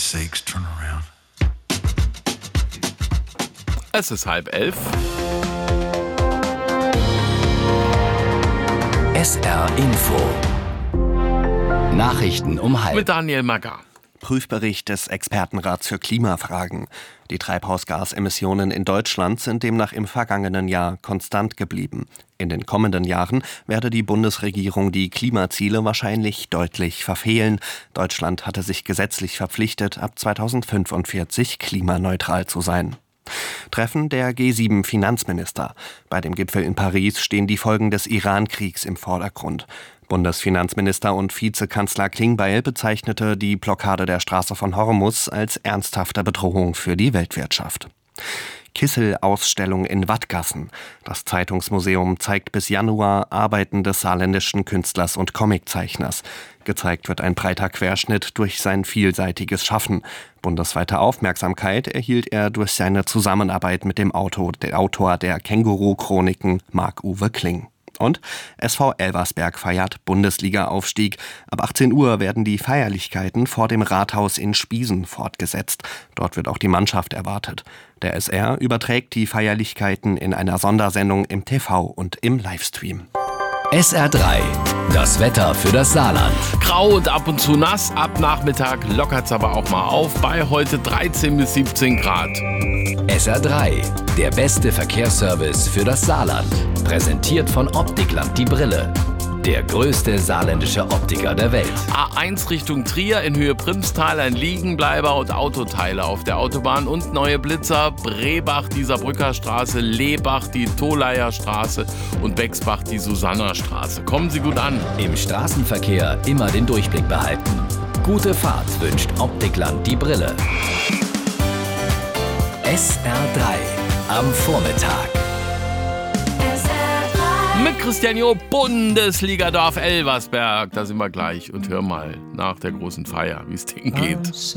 sakes, turn around. Es ist 10:30. SR Info. Nachrichten um halb. Mit Daniel Magger. Prüfbericht des Expertenrats für Klimafragen. Die Treibhausgasemissionen in Deutschland sind demnach im vergangenen Jahr konstant geblieben. In den kommenden Jahren werde die Bundesregierung die Klimaziele wahrscheinlich deutlich verfehlen. Deutschland hatte sich gesetzlich verpflichtet, ab 2045 klimaneutral zu sein. Treffen der G7-Finanzminister. Bei dem Gipfel in Paris stehen die Folgen des Iran-Kriegs im Vordergrund. Bundesfinanzminister und Vizekanzler Klingbeil bezeichnete die Blockade der Straße von Hormuz als ernsthafte Bedrohung für die Weltwirtschaft. Kissel-Ausstellung in Wattgassen. Das Zeitungsmuseum zeigt bis Januar Arbeiten des saarländischen Künstlers und Comiczeichners. Gezeigt wird ein breiter Querschnitt durch sein vielseitiges Schaffen. Bundesweite Aufmerksamkeit erhielt er durch seine Zusammenarbeit mit dem Autor der Känguru-Chroniken, Marc-Uwe Kling. Und SV Elversberg feiert Bundesliga-Aufstieg. Ab 18 Uhr werden die Feierlichkeiten vor dem Rathaus in Spiesen fortgesetzt. Dort wird auch die Mannschaft erwartet. Der SR überträgt die Feierlichkeiten in einer Sondersendung im TV und im Livestream. SR3. Das Wetter für das Saarland. Grau und ab und zu nass. Ab Nachmittag lockert's aber auch mal auf. Bei heute 13 bis 17 Grad. SR3. Der beste Verkehrsservice für das Saarland. Präsentiert von Optikland die Brille. Der größte saarländische Optiker der Welt. A1 Richtung Trier, in Höhe Primstal ein Liegenbleiber und Autoteile auf der Autobahn und neue Blitzer. Brebach die Saarbrücker Straße, Lebach die Tolayer Straße und Bexbach die Susannerstraße. Kommen Sie gut an. Im Straßenverkehr immer den Durchblick behalten. Gute Fahrt wünscht Optikland die Brille. SR3 am Vormittag. Mit Christian Jo, Bundesligadorf Elversberg. Da sind wir gleich und hör mal nach der großen Feier, wie es denen geht.